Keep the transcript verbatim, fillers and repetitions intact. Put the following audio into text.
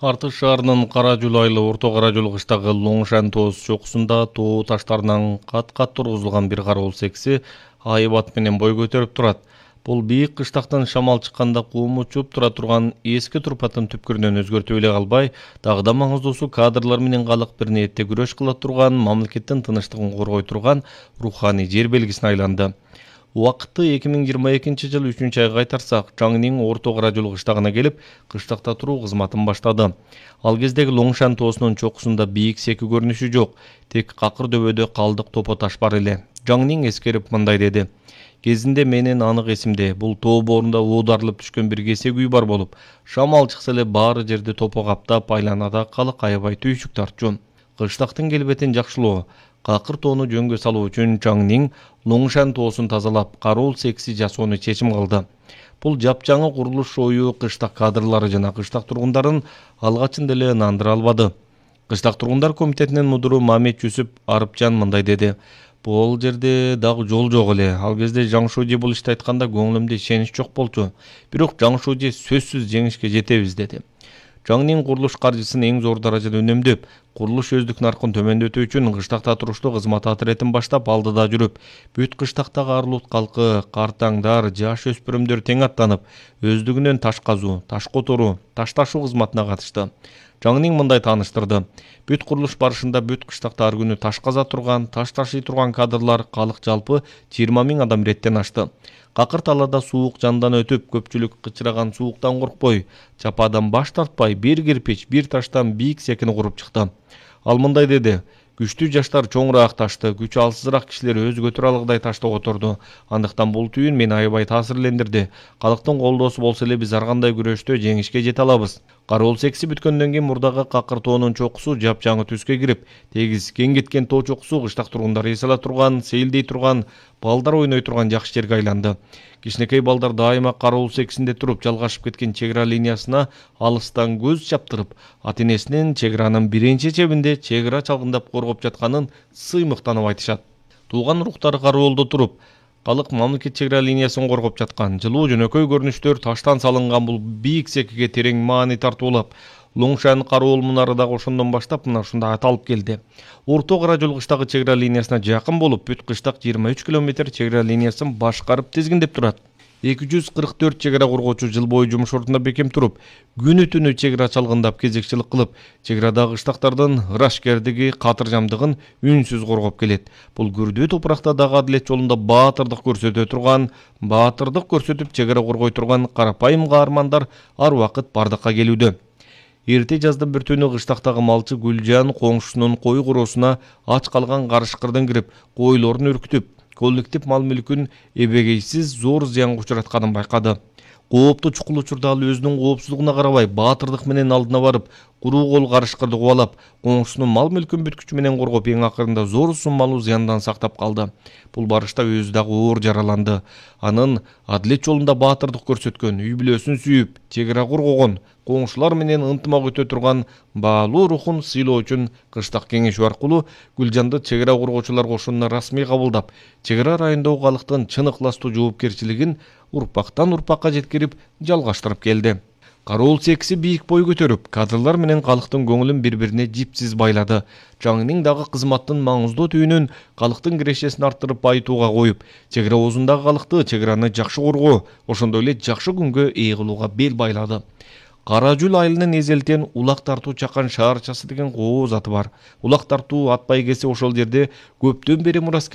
Артыш шаарынын Кара Жол айылы Орто Кара Жол кыштагы Лоңшан тоос чокусунда тоо таштарынан кат-кат тургузулган бир кароол секси айбат менен бой көтөрүп турат. Бул бийик кыштактан шамал чыкканда кум учуп тура турган эски турпаттын түпкүрүнөн өзгөртүп эле калбай, дагы да маңыздуусу кадрлар менен калык бир ниетте күрөш кыла турган, мамлекеттин тынычтыгын коргой турган руханий жер белгисине айланды. Убакытты эки миң жыйырма экинчи жыл үчүнчү айга кайтарсак, Жаңнин Орто Кара Жол кыштагына келип, кыштакта туруу кызматын баштады. Ал кездеги Лоңшан тоосунун чокусунда бийик секи көрүнүшү жок, тек какыр дөбөдө калдык топо таш бар эле. Жаңнин эскерип мындай деди: Кезинде менен анык эсимде, бул тоо боорунда оодарылып түшкөн бир кесек үй бар болуп, шамал чыкса эле баары жерди топо каптап, айланада калык аябай түйшүк тартчу. Кыштактын келбетин жакшылоо, какыр тоону жөнгө салуу үчүн Жаңнин Лоңшан тоосун тазалап, кароол секси жасоону чечим кылды. Бул жапжаңы курулуш ою кыштак кадрлары жана кыштак тургундарын алгачында эле ынандыра албады. Кыштак тургундар комитетинин мудуру Мамет Жүсүп Арыпжан мындай деди: Бул жерде дагы жол жок эле. Ал кезде Жаңшуужи бул ишти айтканда көңүлүмдө ишенич жок болчу. Бирок Жаңшуужи сөзсүз жеңишке жетебиз деди. Жаңнин курулуш каржысын эң зор даражада үнөмдөп, курулуш өздүк наркын төмөндөтүү үчүн кыштакта туруштуу кызмат атыретин баштап алдыда жүрүп, бүт кыштактагы Арлут калкы, картаңдар, жаш өспүрүмдөр тең аттанып, өздүгүнөн таш казуу, таш которуу, таш ташуу кызматына катышты. Жаңнин мындай тааныштырды: бүт курулуш барышында бүт кыштакта ар күнү таш каза турган, таш ташый турган кадрлар калык жалпы жыйырма миң адам иреттен ашты. Какыр талаада суук жандан өтүп, көпчүлүк кычыраган сууктан коркпой, чападан баш тартпай, бир кирпич, бир таштан бийик секини куруп чыкты. Ал мындай деди: Күчтүү жаштар чоңураак ташты, күчү алсызыраак кишилер өз көтөрө алгыдай ташты которду. Андыктан бул түйүн мени аябай таасирлендирди. Калктын колдоосу болсо эле биз ар кандай күрөштө жеңишке жете алабыз. Кароол секси бүткөндөн кийин мурдагы какыр тоонун чокусу жапжаңы түскө кирип, тегиз кең кеткен тоо чокусу кыштак тургундар эс ала турган, сейилдей турган, балдар ойной турган жакшы жерге айланды. Кичинекей балдар дайыма кароол сексинде туруп, жалгашып кеткен чек ара линиясына алыстан көз чаптырып, ата энесинин чек аранын биринчи чебинде чек ара чалгындап коргоп жатканын сыймыктанып айтышат. Тууган уруктары кароолдо туруп, калык мамлекет чек ара линиясын коргоп жаткан. Жылуу жөнөкөй көрүнүштөр таштан салынган бул бийик секиге терең маани тартуулап, Лоңшан кароол мунары дагы ошондон баштап мына ушундай аталып келди. Орто Кара Жол кыштагы чек ара линиясына жакын болуп, бүт кыштак жыйырма үч километр чек ара линиясын башкарып тизгиндеп турат. эки жүз кырк төрт чек ара коргоочу жыл бою жумуш ордунда бекем туруп, күнү түнү чек ара чалгындап кезекчилик кылып, чек арадагы кыштактардын ырашкердиги, катыржамдыгын үнсүз коргоп келет. Бул күрдүү топуракта дагы адилет жолунда баатырдык көрсөтө турган, баатырдык көрсөтүп чек ара коргой турган карапайым каармандар ар убакыт бардыкка келүүдө. Эрте жаздын бир түнү кыштактагы малчы Гүлжан коңшусунун кой короосуна ач калган карышкырдын кирип, койлорун үркүтүп, коллектив мал мүлкүн эбегейсиз зор зыянга учуратканын байкады. Кооптуу чукул учурда ал өзүнүн коопсуздугуна карабай, баатырдык менен алдына барып, куруу кол карышкырды кубалап, коңшусунун мал мүлкүн бүт күчү менен коргоп, эң акырында зор суммалуу зыяндан сактап калды. Бул барышта өзү дагы оор жараланды. Анын адилет жолунда баатырдык көрсөткөн, үй бүлөсүн сүйүп, чек ара коргогон, коңшулар менен ынтымак өтө турган баалуу рухун сыйлоо үчүн кыштак кеңешүү аркылуу Гүлжанды чек ара коргоочулар кошунуна расмий кабылдап, чек ара райондогу калктын чын ыкластуу жоопкерчилигин урпактан урпакка жеткирип жалгаштырып келди. Кароол секси бийик бой көтөрүп, кадрлар менен калктын көңүлүн бири-бирине жипсиз байлады. Жаңнин дагы кызматтын маңыздуу түйүнүн калктын кирешесин арттырып байытууга коюп, чек ара оозундагы калкты чек араны жакшы коргоо, ошондой эле жакшы күнгө ээ кылууга бел байлады. Кара Жол айылынын эзелтен улак тартуу чакан шаарчасы деген кооз аты бар. Улак тартуу ат байгеси ошол жерде көптөн бери мурас